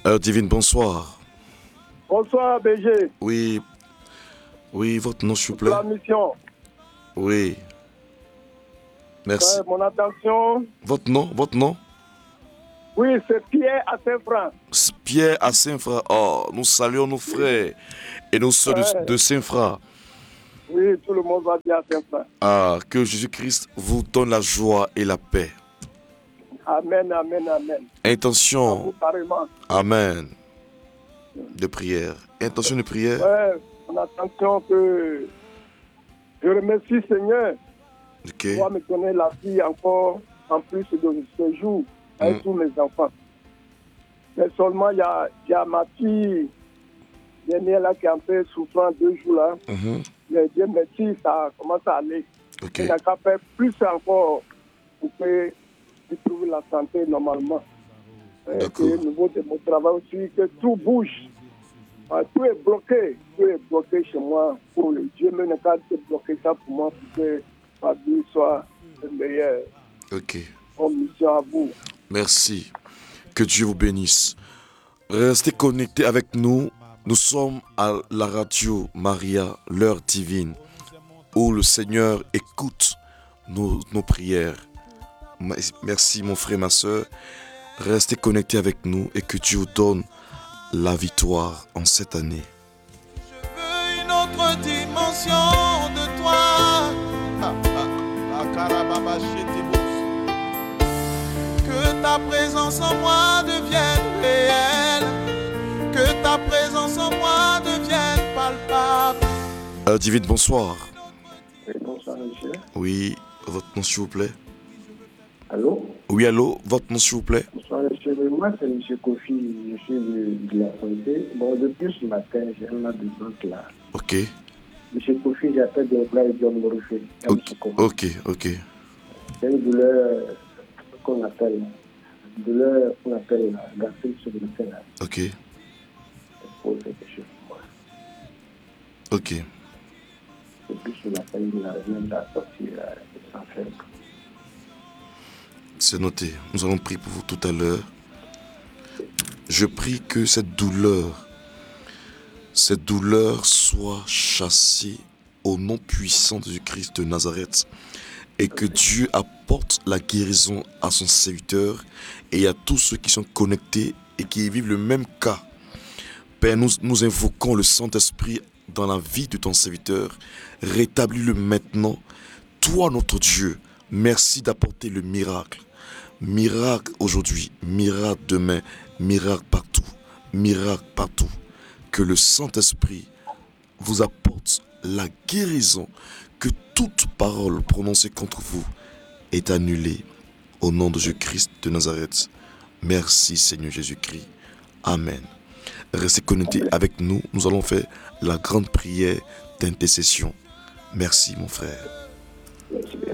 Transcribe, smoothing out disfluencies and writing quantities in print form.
Heure divine, bonsoir. Bonsoir, BG. Oui, votre nom, s'il vous plaît. La mission. Oui. Merci. Mon attention. Votre nom? Oui, c'est Pierre à Saint-Franc. Pierre à Saint-Franc. Oh, nous saluons nos frères et nos sœurs de Saint-Franc. Oui, tout le monde va bien à Saint-Franc. Ah, que Jésus-Christ vous donne la joie et la paix. Amen, amen, amen. Intention. Amen. De prière. Intention de prière. Mon attention que je remercie Seigneur. Okay. Pour me donner la vie encore en plus de ce jour avec tous mes enfants. Mais seulement il y a ma fille dernière là qui est un peu souffrant 2 jours là. Mais Dieu merci, ça commence à aller. Okay. Il n'a qu'à faire plus encore pour que je trouve la santé normalement. Et au niveau de mon travail aussi, que tout bouge. Tout est bloqué chez moi. Pour le Dieu me n'a qu'à débloquer ça pour moi pour que ma vie soit meilleure. Ok. Bonne mission à vous. Merci. Que Dieu vous bénisse. Restez connectés avec nous. Nous sommes à la radio Maria, l'heure divine, où le Seigneur écoute nos prières. Merci mon frère, ma soeur. Restez connectés avec nous et que Dieu vous donne la victoire en cette année. Je veux une autre dimension de toi. Que ta présence en moi devienne réelle. Que ta présence en moi devienne palpable. Divine, bonsoir. Oui, bonsoir, monsieur. Oui, votre nom s'il vous plaît. Allô? Oui, allô, votre nom s'il vous plaît. Bonsoir, monsieur. Moi, c'est monsieur Kofi, je suis de la santé. Bon, depuis ce matin, j'ai un mal de ventre là. Ok. Monsieur Kofi, j'appelle de la et John Morphée. Ok. C'est une douleur qu'on appelle la gastrite sur le sein. Ok. Il faut quelque chose pour moi. Ok. Depuis ce matin, il a rien à sortir sans faire. C'est noté. Nous allons prier pour vous tout à l'heure. Je prie que cette douleur soit chassée au nom puissant de Christ de Nazareth et que Dieu apporte la guérison à son serviteur et à tous ceux qui sont connectés et qui vivent le même cas. Père, nous invoquons le Saint-Esprit dans la vie de ton serviteur. Rétablis-le maintenant. Toi, notre Dieu, merci d'apporter le miracle. Miracle aujourd'hui, miracle demain, miracle partout. Que le Saint-Esprit vous apporte la guérison, que toute parole prononcée contre vous est annulée. Au nom de Jésus-Christ de Nazareth. Merci Seigneur Jésus-Christ. Amen. Restez connectés avec nous. Nous allons faire la grande prière d'intercession. Merci mon frère. Merci.